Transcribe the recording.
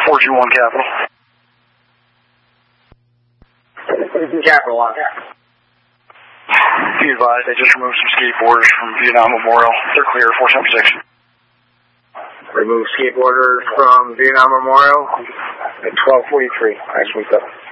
421 Capital. Capital 1. Be advised, they just removed some skateboarders from Vietnam Memorial. They're clear, 410 protection. Remove skateboarders from Vietnam Memorial at 12:43. Nice week up.